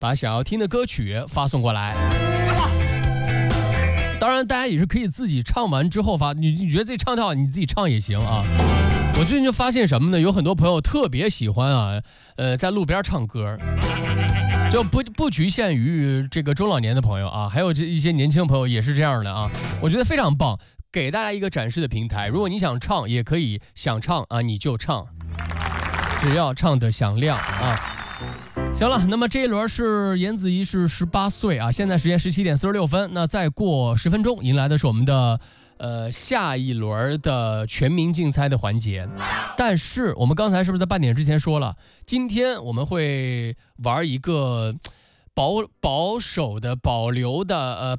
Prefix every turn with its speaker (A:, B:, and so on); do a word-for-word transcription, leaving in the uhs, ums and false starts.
A: 把想要听的歌曲发送过来。当然，大家也是可以自己唱完之后发，你你觉得自己唱得好，你自己唱也行啊。我最近就发现什么呢？有很多朋友特别喜欢啊，呃，在路边唱歌。就不不局限于这个中老年的朋友啊，还有这一些年轻朋友也是这样的啊，我觉得非常棒，给大家一个展示的平台。如果你想唱，也可以想唱啊，你就唱，只要唱得响亮啊。行了，那么这一轮是言子怡是十八岁啊，现在时间十七点四十六分，那再过十分钟迎来的是我们的呃下一轮的全民竞猜的环节。但是我们刚才是不是在半点之前说了，今天我们会玩一个保保守的、保留的、呃